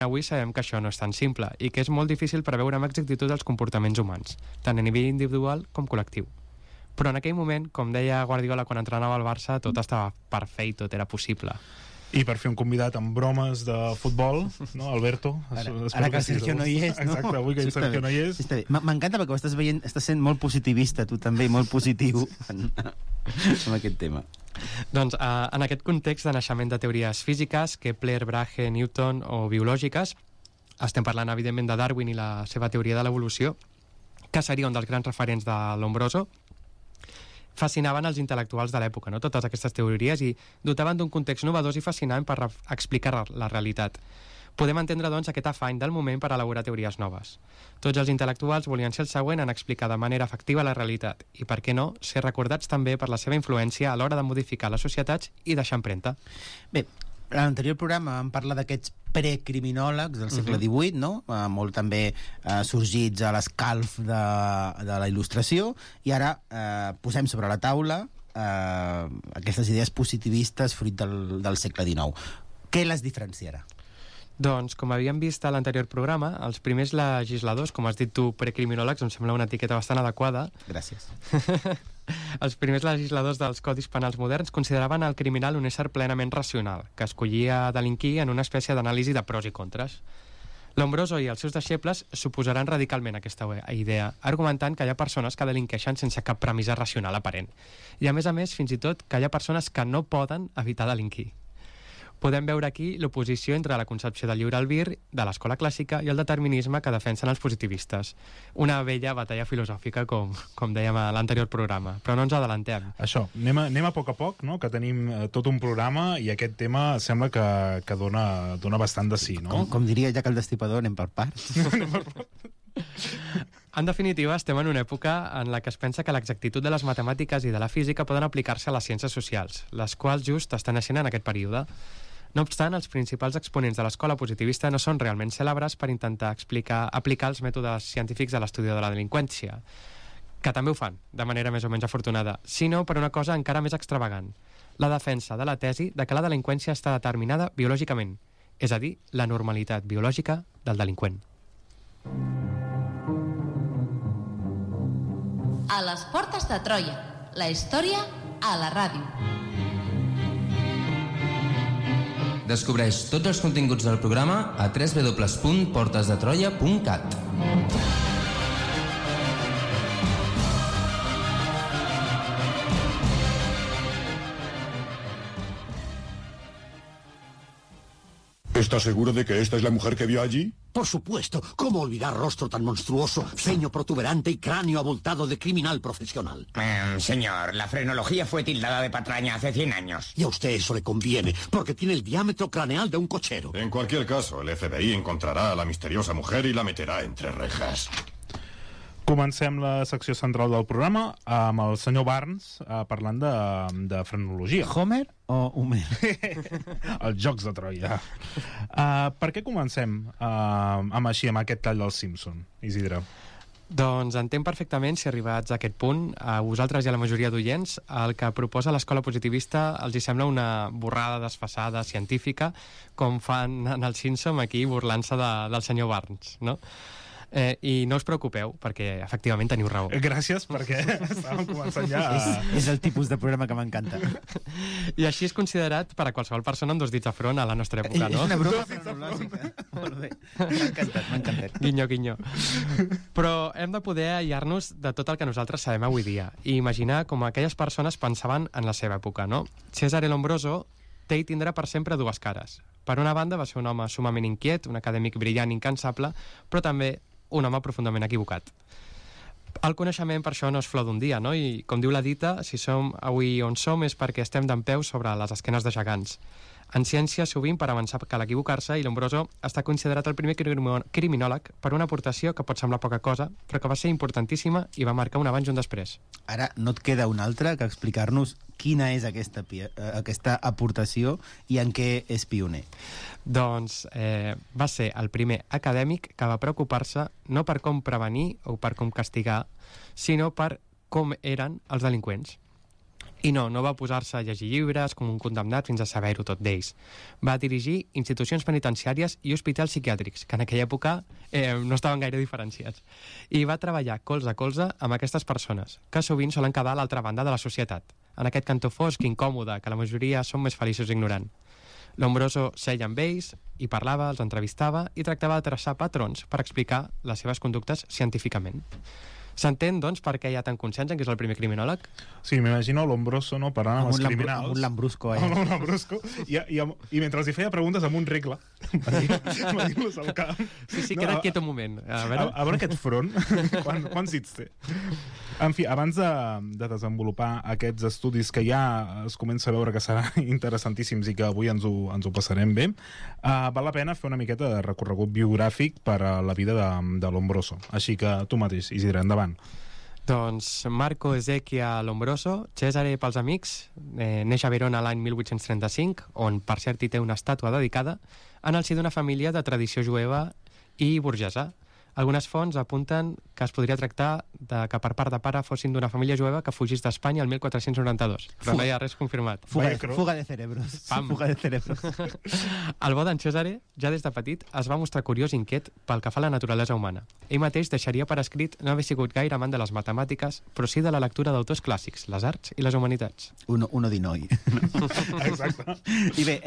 avui sabem que això no és tan simple i que és molt difícil preveure amb exactitud els comportaments humans, tant a nivell individual com col·lectiu. Però en aquell moment, com deia Guardiola quan entrenava al Barça, tot estava per fer i tot era possible. I per fer un convidat amb bromes de futbol, no, Alberto? Ara que el Sergio no hi és, no? Exacte, avui que el Sergio no hi és. M'encanta perquè ho estàs veient, estàs sent molt positivista, tu també, molt positiu en aquest tema. Doncs en aquest context de naixement de teories físiques, Kepler, Brahe, Newton o biològiques, estem parlant evidentment de Darwin i la seva teoria de l'evolució, que seria un dels grans referents de Lombroso, fascinaven els intel·lectuals de l'època, no? Totes aquestes teories, i dotaven d'un context novedós i fascinant per explicar la realitat. Podem entendre, doncs, aquest afany del moment per elaborar teories noves. Tots els intel·lectuals volien ser el següent en explicar de manera efectiva la realitat i, per què no, ser recordats també per la seva influència a l'hora de modificar les societats i deixar empremta. Bé, en l'anterior programa vam parlar d'aquests precriminòlegs del segle XVIII, no? Molt també sorgits a l'escalf de la il·lustració, i ara posem sobre la taula aquestes idees positivistes fruit del segle XIX. Què les diferenciarà? Doncs, com havíem vist a l'anterior programa, els primers legisladors, com has dit tu, precriminòlegs, em sembla una etiqueta bastant adequada. Gràcies. Els primers legisladors dels codis penals moderns consideraven el criminal un ésser plenament racional, que escollia delinquir en una espècie d'anàlisi de pros i contres. Lombroso i els seus deixebles s'oposaran radicalment a aquesta idea, argumentant que hi ha persones que delinqueixen sense cap premissa racional aparent. I a més, fins i tot que hi ha persones que no poden evitar delinquir. Podem veure aquí l'oposició entre la concepció del lliure albir, de l'escola clàssica, i el determinisme que defensen els positivistes. Una vella batalla filosòfica, com dèiem a l'anterior programa, però no ens adelantem. Això, anem a poc, no? Que tenim tot un programa i aquest tema sembla que dona bastant de sí, no? Com diria Jack el Destripador, anem per parts. En definitiva, estem en una època en la que es pensa que l'exactitud de les matemàtiques i de la física poden aplicar-se a les ciències socials, les quals just estan naixent en aquest període. No obstant, els principals exponents de l'escola positivista no són realment cèlebres per intentar aplicar els mètodes científics a l'estudi de la delinqüència, que també ho fan, de manera més o menys afortunada, sinó per una cosa encara més extravagant, la defensa de la tesi de que la delinqüència està determinada biològicament, és a dir, la normalitat biològica del delinqüent. A les portes de Troia, la història a la ràdio. Descobreix tots els continguts del programa a www.portesdetroia.cat. ¿Estás seguro de que esta es la mujer que vio allí? Por supuesto. ¿Cómo olvidar rostro tan monstruoso, ceño protuberante y cráneo abultado de criminal profesional? Señor, la frenología fue tildada de patraña hace 100 años. Y a usted eso le conviene, porque tiene el diámetro craneal de un cochero. En cualquier caso, el FBI encontrará a la misteriosa mujer y la meterá entre rejas. Comencem la secció central del programa amb el senyor Barnes parlant de frenologia. Homer o Homer? Els Jocs de Troia. Per què comencem amb aquest tall del Simpson, Isidre? Doncs entenc perfectament, si arribats a aquest punt, a vosaltres i a la majoria d'oients, el que proposa l'escola positivista els hi sembla una borrada desfasada científica, com fan en el Simpson aquí burlant-se del senyor Barnes, no? I no us preocupeu, perquè efectivament teniu raó. Gràcies, perquè estàvem començant ja és el tipus de programa que m'encanta. I així és considerat per a qualsevol persona amb dos dits a front a la nostra època, no? És una broma cronològica. Molt bé, m'ha encantat. Guinyo, guinyo. Però hem de poder aïllar-nos de tot el que nosaltres sabem avui dia i imaginar com aquelles persones pensaven en la seva època, no? Cesare Lombroso té i tindrà per sempre dues cares. Per una banda, va ser un home sumament inquiet, un acadèmic brillant i incansable, però també un home profundament equivocat. El coneixement per això no és flor d'un dia, no? I com diu la dita, si som avui on som és perquè estem dempeus sobre les esquenes de gegants. En ciència, sovint, per avançar cal equivocar-se, i Lombroso està considerat el primer criminòleg per una aportació que pot semblar poca cosa, però que va ser importantíssima i va marcar un abans i un després. Ara no et queda una altra que explicar-nos quina és aquesta aportació i en què és pioner. Doncs va ser el primer acadèmic que va preocupar-se no per com prevenir o per com castigar, sinó per com eren els delinqüents. I no va posar-se a llegir llibres com un condemnat fins a saber-ho tot d'ells. Va dirigir institucions penitenciàries i hospitals psiquiàtrics, que en aquella època no estaven gaire diferenciats. I va treballar colze a colze amb aquestes persones, que sovint solen quedar a l'altra banda de la societat, en aquest cantó fosc i incòmode que la majoria són més feliços ignorant. Lombroso seia amb ells, hi parlava, els entrevistava i tractava de traçar patrons per explicar les seves conductes científicament. S'entén, doncs, per què hi ha tant consens en què és el primer criminòleg? Sí, m'imagino Lombroso, no?, parlant amb els criminals. Amb un lambrusco, Amb un lambrusco. I mentre els hi feia preguntes amb un regle, va dir-los al cap. Sí, queda't quiet un moment. A veure aquest front, quants dits té? En fi, abans de desenvolupar aquests estudis que ja es comença a veure que seran interessantíssims i que avui ens ho passarem bé, val la pena fer una miqueta de recorregut biogràfic per a la vida de Lombroso. Així que tu mateix, Isidre, endavant. Doncs Marco Ezechia Lombroso, Cesare pels amics, neix a Verona l'any 1835, on per cert hi té una estàtua dedicada, en el si d'una família de tradició jueva i burgesa. Algunes fonts apunten que es podria tractar de que per part de pare fossin d'una família jueva que fugís d'Espanya el 1492, però no hi ha res confirmat. Fuga de cerebros. Pam. Fuga de cerebros. El bo d'en Cesare, ja des de petit, es va mostrar curiós i inquiet pel que fa a la naturalesa humana. Ell mateix deixaria per escrit no haver sigut gaire amant de les matemàtiques, però sí de la lectura d'autors clàssics, les arts i les humanitats. Uno di noi. Exacte. I bé,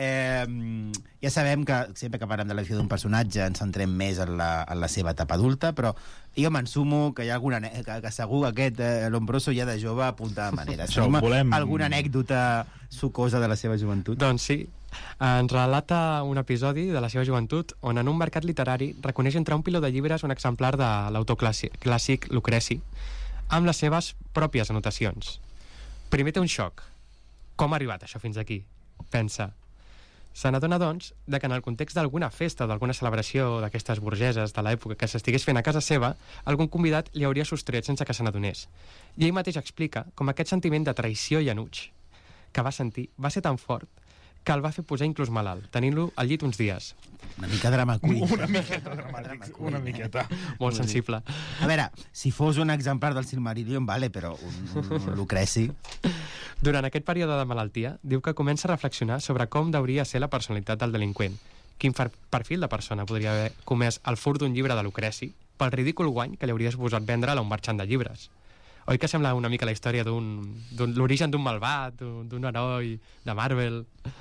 ja sabem que sempre que parlem de la vida d'un personatge ens centrem més en la seva etapa adulta, però jo m'ensumo que hi ha que segur aquest Lombroso ja de jove apuntava maneres. Alguna anècdota sucosa de la seva joventut? Doncs sí. Ens relata un episodi de la seva joventut on en un mercat literari reconeix entre un piló de llibres un exemplar de l'autor clàssic Lucreci amb les seves pròpies anotacions. Primer té un xoc. Com ha arribat això fins aquí? Pensa. Se n'adona, doncs, que en el context d'alguna festa o d'alguna celebració d'aquestes burgeses de l'època que s'estigués fent a casa seva, algun convidat li hauria sostret sense que se n'adonés. I ell mateix explica com aquest sentiment de traïció i enuig que va sentir va ser tan fort que el va fer posar inclús malalt, tenint-lo al llit uns dies. Una mica drama queen. Una miqueta dramàtic, una miqueta. Molt sensible. A veure, si fos un exemplar del Silmarillion, vale, però un Lucreci... Durant aquest període de malaltia, diu que comença a reflexionar sobre com hauria ser la personalitat del delinqüent. Quin perfil de persona podria haver comès el furt d'un llibre de Lucreci pel ridícul guany que li hauria suposat vendre'l a un marxant de llibres. Oi que sembla una mica la història l'origen d'un malvat, d'un heroi de Marvel?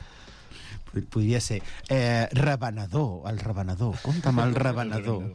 Podria ser. Revenedor, el revenedor. Compta'm el revenedor.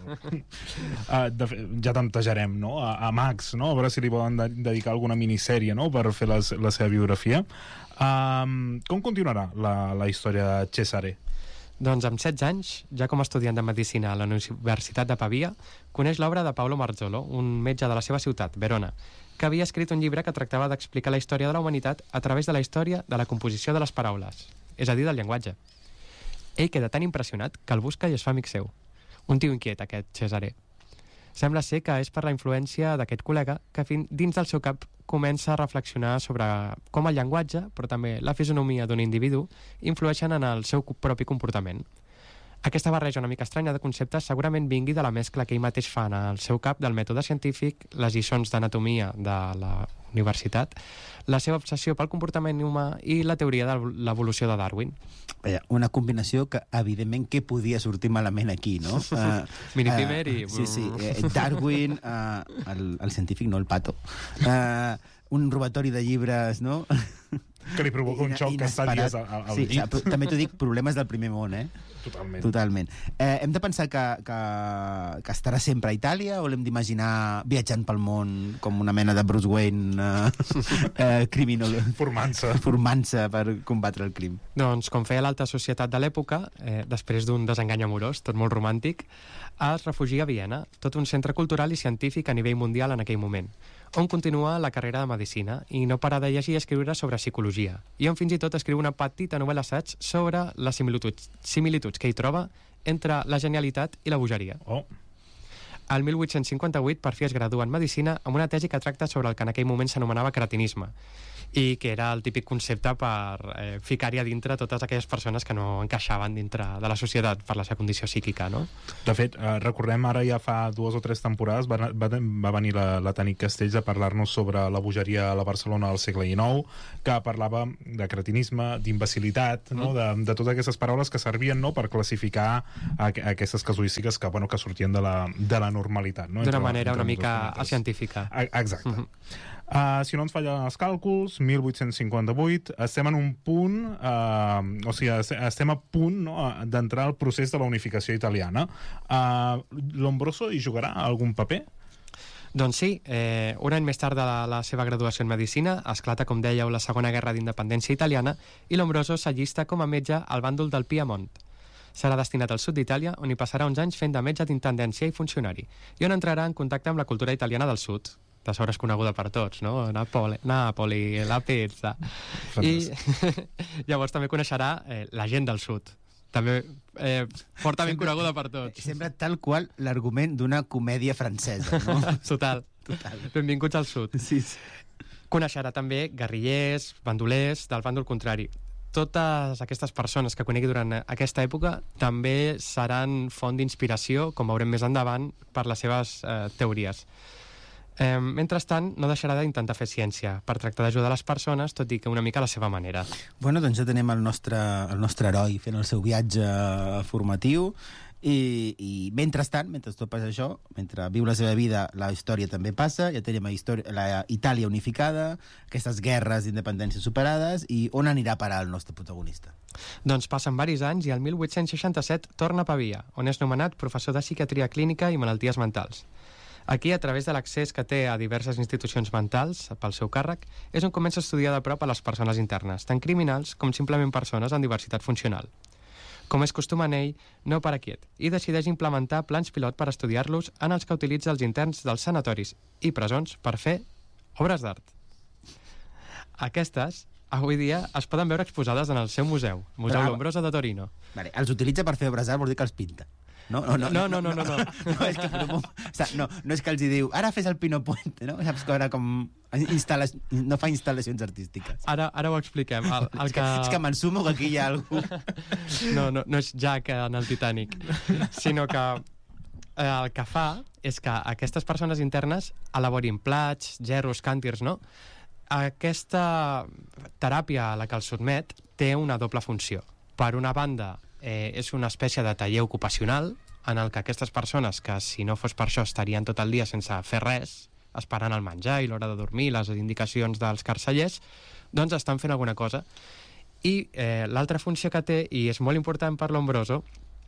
Ja tantejarem, no?, a Max, no?, a veure si li poden dedicar alguna minissèrie, no?, per fer la seva biografia. Com continuarà la història de Cesare? Doncs amb 16 anys, ja com a estudiant de Medicina a la Universitat de Pavia, coneix l'obra de Paolo Marzolo, un metge de la seva ciutat, Verona, que havia escrit un llibre que tractava d'explicar la història de la humanitat a través de la història de la composició de les paraules, és a dir, del llenguatge. Ell queda tan impressionat que el busca i es fa amic seu. Un tio inquiet, aquest Cesare. Sembla ser que és per la influència d'aquest col·lega que dins del seu cap comença a reflexionar sobre com el llenguatge, però també la fisonomia d'un individu, influeixen en el seu propi comportament. Aquesta barreja una mica estranya de conceptes segurament vingui de la mescla que ell mateix fa en el seu cap del mètode científic, les lliçons d'anatomia de la universitat, la seva obsessió pel comportament humà i la teoria de l'evolució de Darwin. Una combinació que, evidentment, que podia sortir malament aquí, no? Minifimer i... Sí. Darwin, el científic, no el pato. Un robatori de llibres, no? Que li provoca un xoc que està dies al llit. Sí, també t'ho dic, problemes del primer món, Totalment. Hem de pensar que estarà sempre a Itàlia o l'hem d'imaginar viatjant pel món com una mena de Bruce Wayne criminal? Formant-se per combatre el crim. Doncs, com feia l'alta societat de l'època, després d'un desengany amorós, tot molt romàntic, es refugia a Viena, tot un centre cultural i científic a nivell mundial en aquell moment, on continua la carrera de Medicina i no para de llegir i escriure sobre psicologia, i on fins i tot escriu una petita novel·la assaig sobre les similituds que hi troba entre la genialitat i la bogeria. El 1858, per fi es gradua en Medicina amb una tesi que tracta sobre el que en aquell moment s'anomenava cretinisme, i que era el típic concepte per ficar-hi a dintre totes aquelles persones que no encaixaven dintre de la societat per la seva condició psíquica, no? De fet, recordem, ara ja fa 2 o 3 temporades va venir la Tanit Castells a parlar-nos sobre la bogeria a la Barcelona del segle XIX, que parlava de cretinisme, d'imbecilitat, no? de totes aquestes paraules que servien, no?, per classificar aquestes casuístiques que, que sortien de la normalitat. No? D'una manera una mica científica. Exacte. Si no ens fallen els càlculs, 1858, estem en un punt, o sigui, estem a punt, no?, d'entrar al procés de la unificació italiana. Lombroso hi jugarà algun paper? Doncs sí, un any més tard de la seva graduació en Medicina esclata, com dèieu, la Segona Guerra d'Independència italiana i Lombroso s'allista com a metge al bàndol del Piemont. Serà destinat al sud d'Itàlia, on hi passarà uns anys fent de metge d'intendència i funcionari, i on entrarà en contacte amb la cultura italiana del sud, de sobre és coneguda per tots, no? Napoli, la pizza. I llavors també coneixerà la gent del sud, també fortament coneguda per tots. Sembla tal qual l'argument d'una comèdia francesa, no? Total. Benvinguts al sud. Sí. Coneixerà també guerrillers, bandolers, del bàndol contrari. Totes aquestes persones que conegui durant aquesta època també seran font d'inspiració, com veurem més endavant, per les seves teories. Mentrestant, no deixarà d'intentar fer ciència per tractar d'ajudar les persones, tot i que una mica a la seva manera. Bueno, doncs ja tenim el nostre heroi fent el seu viatge formatiu i mentrestant, mentre tot passa això, mentre viu la seva vida, la història també passa, ja tenim la Itàlia unificada, aquestes guerres d'independència superades, i on anirà a parar el nostre protagonista? Doncs passen varis anys i el 1867 torna a Pavia, on és nomenat professor de psiquiatria clínica i malalties mentals. Aquí, a través de l'accés que té a diverses institucions mentals pel seu càrrec, és on comença a estudiar de prop a les persones internes, tant criminals com simplement persones amb diversitat funcional. Com és costum en ell, no para quiet, i decideix implementar plans pilot per estudiar-los en els que utilitza els interns dels sanatoris i presons per fer obres d'art. Aquestes, avui dia, es poden veure exposades en el seu museu, Museu Lombroso de Torino. Vale, els utilitza per fer obres d'art, vol dir que els pinta. No, no és que els hi diu ara fes el Pino Puente, no? Saps que ara com no fa instal·lacions artístiques. Ara ho expliquem. És que m'ensumo que aquí hi ha algú. No és Jack en el Titanic, sinó que el que fa és que aquestes persones internes elaborin plats, gerros, càntirs, no? Aquesta teràpia a la que els sotmet té una doble funció. Per una banda, és una espècie de taller ocupacional en el que aquestes persones que, si no fos per això, estarien tot el dia sense fer res, esperant el menjar i l'hora de dormir, les indicacions dels carcellers, doncs estan fent alguna cosa. I l'altra funció que té, i és molt important per Lombroso,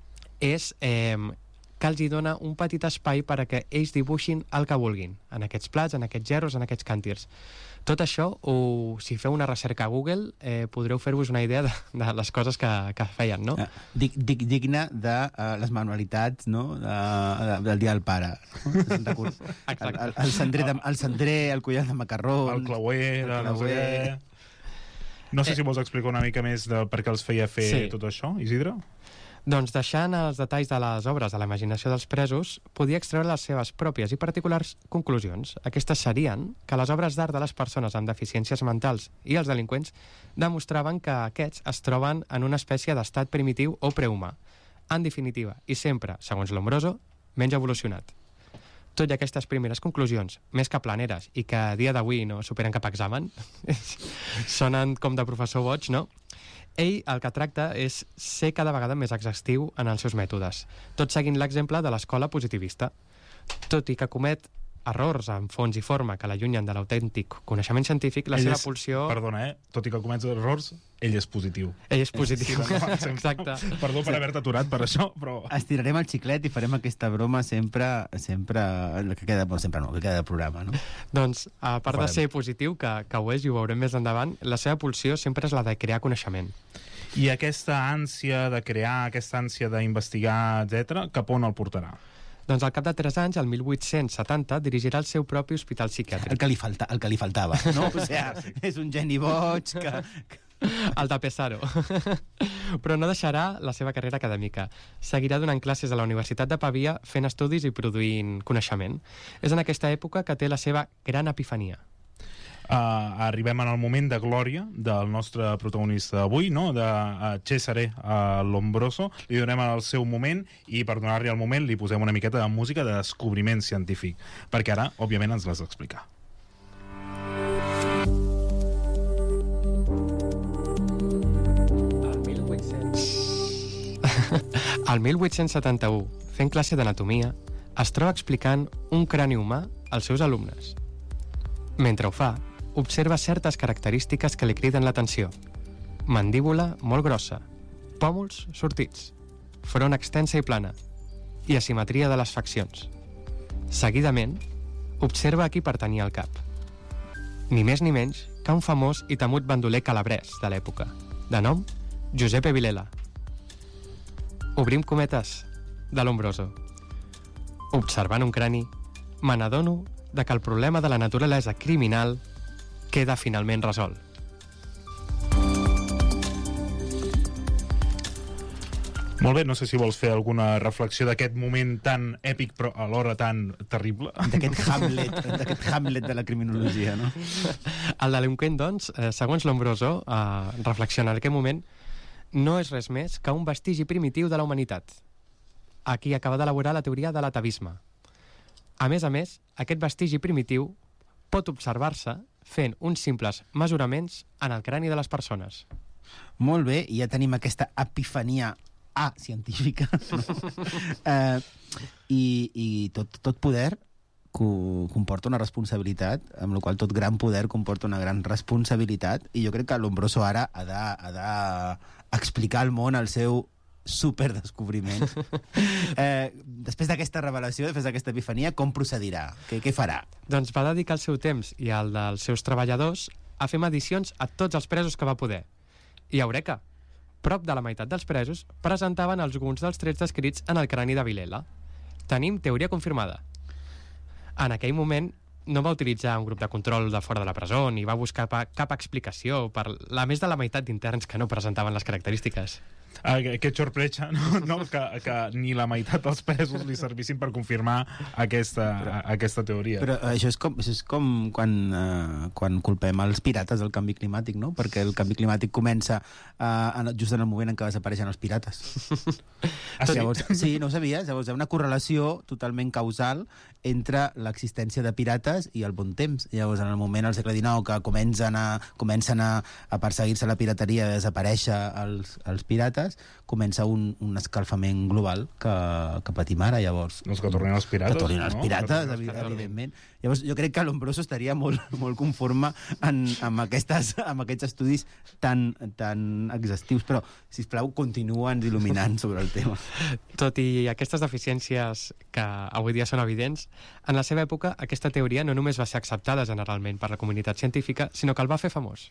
és que els hi dona un petit espai per a que ells dibuixin el que vulguin, en aquests plats, en aquests gerros, en aquests càntirs. Tot això, si feu una recerca a Google, podreu fer-vos una idea de les coses que feien, no? Digna de les manualitats, no?, del dia del pare. Exacte. El cendrer, el collar de macarrons... El clauer... No sé si vols explicar una mica més de per què els feia fer tot això, Isidre? Doncs deixant els detalls de les obres a la imaginació dels presos, podia extreure les seves pròpies i particulars conclusions. Aquestes serien que les obres d'art de les persones amb deficiències mentals i els delinqüents demostraven que aquests es troben en una espècie d'estat primitiu o prehumà. En definitiva, i sempre, segons Lombroso, menys evolucionat. Tot i aquestes primeres conclusions, més que planeres i que a dia d'avui no superen cap examen, sonen com de professor boig, no? Ell el que tracta és ser cada vegada més exhaustiu en els seus mètodes, tot seguint l'exemple de l'escola positivista. Tot i que comet errors en fons i forma que l'allunyen de l'autèntic coneixement científic, la seva pulsió... Perdona, tot i que comets errors, ell és positiu. Ell és positiu, exacte. Perdó per haver-te aturat per això, però... Estirarem el xiclet i farem aquesta broma sempre que queda de programa, no? Doncs, a part de ser positiu, que ho és i ho veurem més endavant, la seva pulsió sempre és la de crear coneixement. I aquesta ànsia de crear, aquesta ànsia d'investigar, etc., cap on el portarà? Doncs al cap de 3 anys, el 1870, dirigirà el seu propi hospital psiquiàtric. El que li faltava, no? O sigui, és un geni boig que... El de Pesaro. Però no deixarà la seva carrera acadèmica. Seguirà donant classes a la Universitat de Pavia, fent estudis i produint coneixement. És en aquesta època que té la seva gran epifania. Arribem en el moment de glòria del nostre protagonista d'avui, no? De Cesare Lombroso. Li donem el seu moment i per donar-li el moment li posem una miqueta de música de descobriment científic, perquè ara, òbviament, ens l'has d'explicar. El 1871, fent classe d'anatomia, es troba explicant un crani humà als seus alumnes. Mentre ho fa, observa certes característiques que li criden l'atenció. Mandíbula molt grossa, pòmuls sortits, front extensa i plana, i asimetria de les faccions. Seguidament, observa a qui pertanyia el cap. Ni més ni menys que un famós i temut bandoler calabrès de l'època, de nom Giuseppe Vilela. Obrim cometes de Lombroso. Observant un crani, me n'adono de que el problema de la naturalesa criminal queda finalment resolt. Molt bé, no sé si vols fer alguna reflexió d'aquest moment tan èpic però alhora tan terrible. D'aquest Hamlet de la criminologia, no? El delinqüent, doncs, segons Lombroso, reflexiona en aquest moment, no és res més que un vestigi primitiu de la humanitat. Aquí acaba d'elaborar la teoria de l'atavisme. A més, aquest vestigi primitiu pot observar-se fent uns simples mesuraments en el crani de les persones. Molt bé, i ja tenim aquesta epifania científica. No? I tot poder comporta una responsabilitat, amb la qual tot gran poder comporta una gran responsabilitat, i jo crec que Lombroso ara ha d'explicar al món el seu superdescobriment. Després d'aquesta revelació, després d'aquesta epifania, com procedirà? Què farà? Doncs va dedicar el seu temps i el dels seus treballadors a fer medicions a tots els presos que va poder. I eureka! Prop de la meitat dels presos presentaven alguns dels trets descrits en el crani de Vilela. Tenim teoria confirmada. En aquell moment no va utilitzar un grup de control de fora de la presó ni va buscar cap explicació per la més de la meitat d'interns que no presentaven les característiques. Que sorpresa, no? Que ni la meitat dels presos li servissin per confirmar aquesta teoria. Però això és com quan culpem els pirates del canvi climàtic, no? Perquè el canvi climàtic comença just en el moment en què desapareixen els pirates. Llavors, sí, no ho sabies? Llavors hi ha una correlació totalment causal entre l'existència de pirates i el bon temps. Llavors, en el moment al segle XIX que comencen a perseguir-se la pirateria i a desaparèixer els pirates, comença un escalfament global que patim ara, llavors. Doncs que tornin els pirates. Que tornin els pirates, evidentment. Llavors, jo crec que Lombroso estaria molt conforme amb aquests estudis tan exhaustius, però, sisplau, continua'ns il·luminant sobre el tema. Tot i aquestes deficiències que avui dia són evidents, en la seva època aquesta teoria no només va ser acceptada generalment per la comunitat científica, sinó que el va fer famós.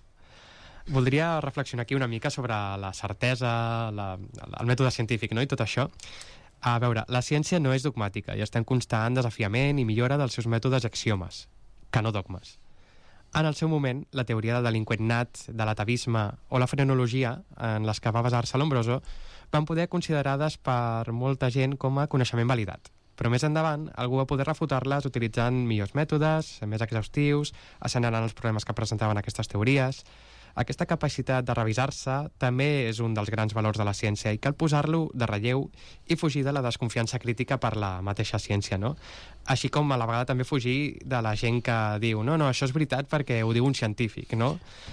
Voldria reflexionar aquí una mica sobre la certesa, el mètode científic, no? I tot això. A veure, la ciència no és dogmàtica i està en constant desafiament i millora dels seus mètodes axiomes, que no dogmes. En el seu moment, la teoria del delinqüent nat, de l'atavisme o la frenologia, en les que va basar-se Lombroso, van poder considerades per molta gent com a coneixement validat. Però més endavant, algú va poder refutar-les utilitzant millors mètodes, més exhaustius, assenyalant els problemes que presentaven aquestes teories. Aquesta capacitat de revisar-se també és un dels grans valors de la ciència i cal posar-lo de relleu i fugir de la desconfiança crítica per la mateixa ciència, no? Així com a la vegada també fugir de la gent que diu no, això és veritat perquè ho diu un científic, no?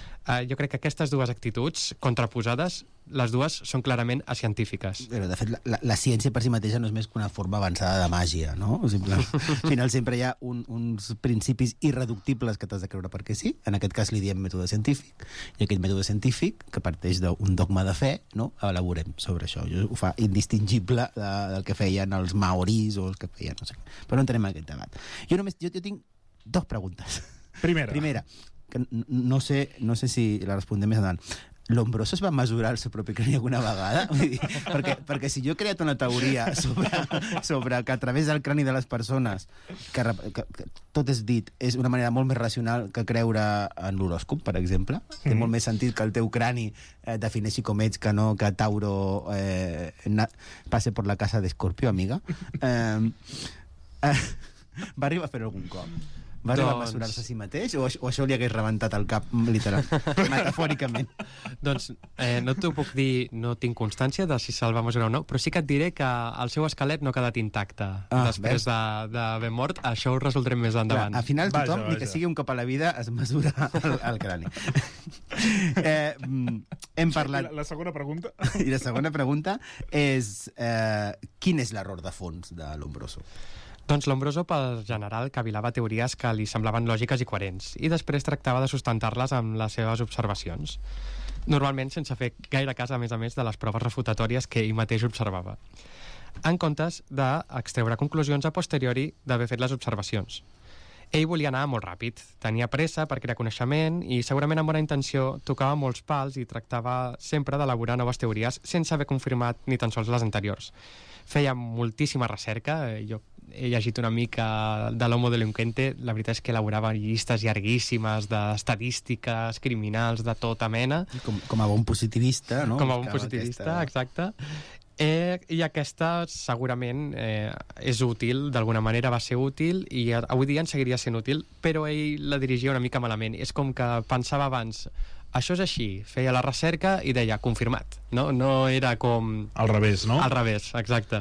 Jo crec que aquestes dues actituds contraposades, les dues són clarament científiques. Però, de fet, la ciència per si mateixa no és més que una forma avançada de màgia, no? Al final sempre hi ha uns principis irreductibles que t'has de creure perquè sí. En aquest cas li diem mètode científic. I aquest mètode científic, que parteix d'un dogma de fe, no? Elaborem sobre això. Ho fa indistingible del que feien els maoris o els que feien no sé què. Però no entenem aquest debat. Jo tinc dues preguntes. Primera, que no sé si la respondem més endavant. Lombroso es va mesurar el seu propi crani alguna vegada? Vull dir, perquè si jo he creat una teoria sobre que a través del crani de les persones, que tot és dit, és una manera molt més racional que creure en l'horòscop, per exemple. Té molt més sentit que el teu crani defineixi com ets que no que Tauro passe per la casa d'Escorpio, amiga. Va arribar a fer algun cop. Va arribar a mesurar-se a si mateix o això li hagués rebentat el cap literal, metafòricament? Doncs no t'ho puc dir, no tinc constància de si se'l va mesurar o no, però sí que et diré que el seu esquelet no ha quedat intacte després d'haver mort. Això ho resoldrem més endavant. Clar, al final tothom, ni que sigui un cop a la vida, es mesura el crani. Hem parlat... La segona pregunta? I la segona pregunta és quin és l'error de fons de Lombroso? Doncs Lombroso, per general, cavilava teories que li semblaven lògiques i coherents, i després tractava de sustentar-les amb les seves observacions. Normalment sense fer gaire cas, a més, de les proves refutatòries que ell mateix observava, en comptes d'extreure conclusions a posteriori d'haver fet les observacions. Ell volia anar molt ràpid, tenia pressa per crear coneixement i segurament amb bona intenció tocava molts pals i tractava sempre d'elaborar noves teories sense haver confirmat ni tan sols les anteriors. Feia moltíssima recerca, jo he llegit una mica de l'Homo delinquente, la veritat és que elaborava llistes llarguíssimes d'estadístiques criminals de tota mena. Com a bon positivista, no? Com a bon positivista, exacte. I aquesta segurament és útil, d'alguna manera va ser útil i avui dia en seguiria sent útil, però ell la dirigia una mica malament. És com que pensava abans, això és així, feia la recerca i deia confirmat, no era com... Al revés, no? Al revés, exacte.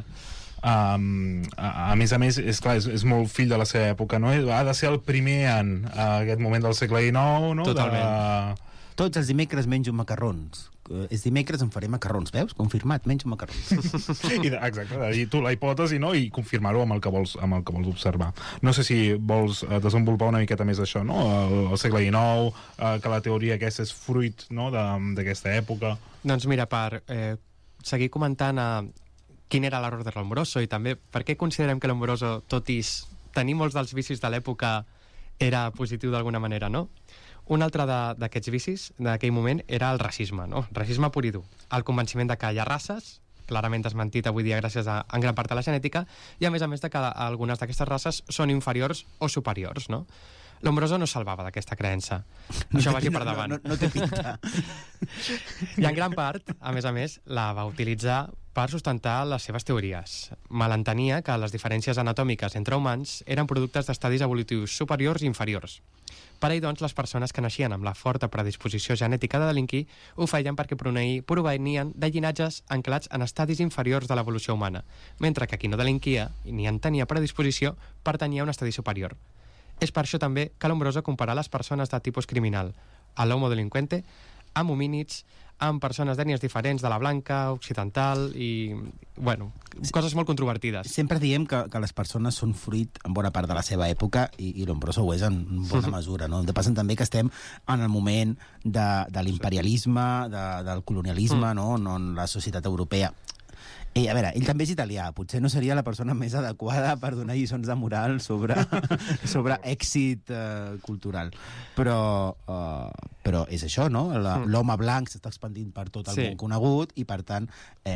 A més, és clar, és molt fill de la seva època, no? Ha de ser el primer en aquest moment del segle XIX, no? Totalment. Tots els dimecres menjo macarrons. És dimecres em faré macarrons, veus? Confirmat, menjo macarrons. Exacte, i tu la hipòtesi, no? I confirmar-ho amb el que vols observar. No sé si vols desenvolupar una miqueta més això, no? El segle XIX, que la teoria aquesta és fruit, no? d'aquesta època. Doncs mira, per seguir comentant quin era l'error de Lombroso i també per què considerem que Lombroso, tot i tenir molts dels vicis de l'època, era positiu d'alguna manera, no? Un altre d'aquests vicis d'aquell moment era el racisme, no? Racisme pur i dur. El convenciment de que hi ha races, clarament desmentit avui dia gràcies en gran part a la genètica, i a més de que algunes d'aquestes races són inferiors o superiors, no? Lombroso no salvava d'aquesta creença. Això vagi per davant. No té pinta. I en gran part, a més, la va utilitzar per sustentar les seves teories. Malentenia que les diferències anatòmiques entre humans eren productes d'estadis evolutius superiors i inferiors. Per ell, doncs, les persones que naixien amb la forta predisposició genètica de delinquir ho feien perquè provenien de llinatges anclats en estadis inferiors de l'evolució humana, mentre que qui no delinquia ni en tenia predisposició pertanyia a un estadi superior. És per això també que Lombroso compara les persones de tipus criminal a l'homo delinquente amb homínids, amb persones d'ètnies diferents de la blanca, occidental i, bueno, coses molt controvertides. Sempre diem que les persones són fruit en bona part de la seva època i Lombroso ho és en bona mesura, no? De passant també que estem en el moment de l'imperialisme, del colonialisme, no? En la societat europea. A veure, ell també és italià, potser no seria la persona més adequada per donar lliçons de moral sobre èxit cultural. Però és això, no? L'home blanc s'està expandint per tot el món conegut i, per tant,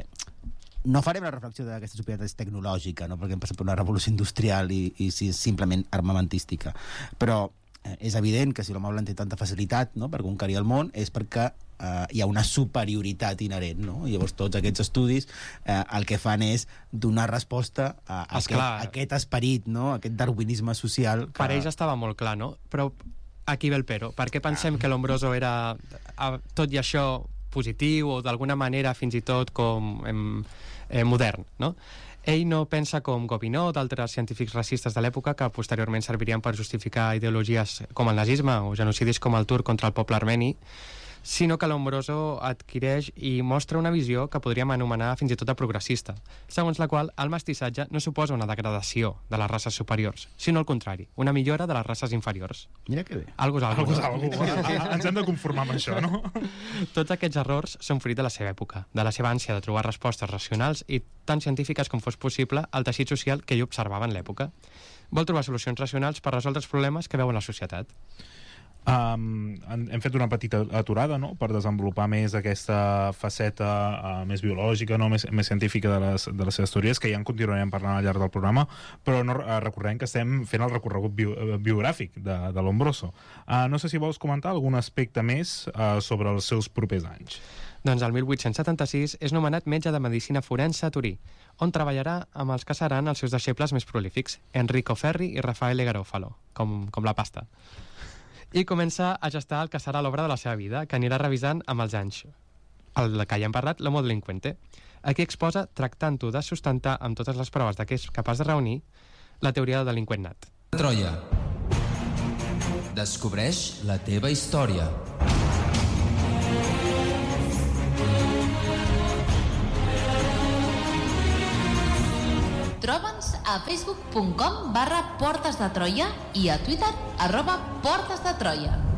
no farem la reflexió d'aquesta societat tecnològica, no? Perquè hem passat per una revolució industrial i simplement armamentística. Però és evident que si l'home blanc té tanta facilitat, no?, per conquerir el món és perquè hi ha una superioritat inherent, no? I llavors tots aquests estudis el que fan és donar resposta a aquest esperit, no? Aquest darwinisme social. Per ells estava molt clar, no? Però aquí ve el però. Per què pensem que Lombroso era, tot i això, positiu o d'alguna manera fins i tot com modern, no? Ell no pensa com Gobineau o d'altres científics racistes de l'època que posteriorment servirien per justificar ideologies com el nazisme o genocidis com el turc contra el poble armeni, sinó que Lombroso adquireix i mostra una visió que podríem anomenar fins i tot de progressista, segons la qual el mestissatge no suposa una degradació de les races superiors, sinó al contrari, una millora de les races inferiors. Mira que bé. Algo és algo. Ens hem de conformar amb això, no? Tots aquests errors són fruit de la seva època, de la seva ànsia de trobar respostes racionals i tan científiques com fos possible al teixit social que ell observava en l'època. Vol trobar solucions racionals per resoldre els problemes que veu en la societat. Hem fet una petita aturada, no?, per desenvolupar més aquesta faceta més biològica, no?, més científica de les seves teories, que ja en continuarem parlant al llarg del programa, però no recordem que estem fent el recorregut biogràfic de Lombroso. No sé si vols comentar algun aspecte més sobre els seus propers anys. Doncs el 1876 és nomenat metge de medicina forense a Turí, on treballarà amb els que seran els seus deixebles més prolífics, Enrico Ferri i Raffaele Garofalo, com la pasta. I comença a gestar el que serà l'obra de la seva vida, que anirà revisant amb els anys. El que ja hem parlat, l'homo delinquente. Aquí exposa, tractant-ho de sustentar amb totes les proves de què és capaç de reunir, la teoria del delinqüent nat. Troia. Descobreix la teva història. Troba'ns a facebook.com/Portes de Troia i a Twitter @Portes de Troia.